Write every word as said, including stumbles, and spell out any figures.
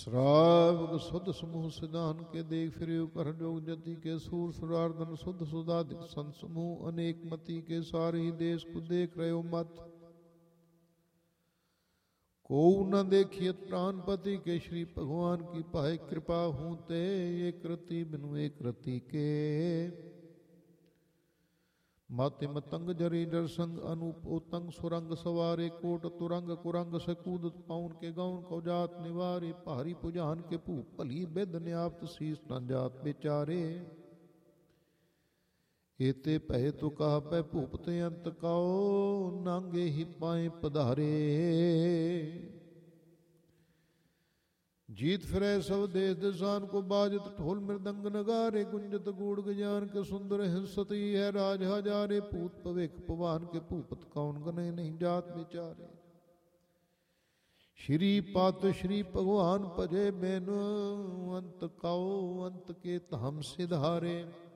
श्रावक सुध समूह सिधान के देख फिर कर जोग जति के सूर सुरार्दन सुध सुधाधिक संत समूह अनेक मति के सारे ही देश को देख रहे हो मत। को न देखियत प्राणपति के श्री भगवान की पाए कृपा हूं ते एक रति बिनु एक रति के। माते मतंग जरी डर संग अनूप उतंग सुरंग सवारे कोट तुरंग कुरंग सकूद पाउन के गौन को जात निवारे पहारी पुजान के भूप भली बिद न्याप्त शीस न जात बेचारे। एते पह तो कहा पै भूपत अंत काओ नांगे ही पाए पधारे। जीत फिरै सब देश दिशान को बाजत ढोल मृदंग नगारे गुंजत गूढ़ गजान के सुंदर हिंसती है राज हजारे। पूत पविख पवान के भूपत कौन गने नहीं जात बेचारे। श्री पात श्री भगवान भजे मैन अंत काओ अंत के धाम सिधारे।